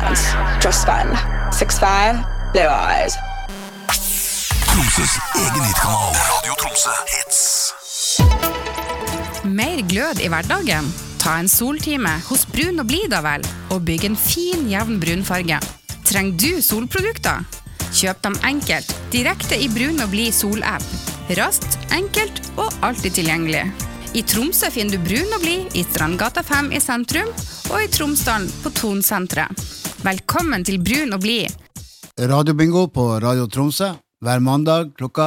Dance. Just fun. 6'5", blue eyes. Tromsøs egen hitkanal. Radio Tromsø Hits. Mer glød i hverdagen? Ta en soltime hos Brun og Blid da vel, og bygg en fin, jevn brunfarge. Trenger du solprodukter? Kjøp dem enkelt, direkte i Brun og Blid sol-app. Raskt, enkelt og alltid tilgjengelig. I Tromsø finner du Brun og Blid i Strandgata 5 i sentrum, og i Tromsdalen på Tonsentret. Velkommen til Brun og Blid. Radiobingo på Radio Tromsø hver mandag klokka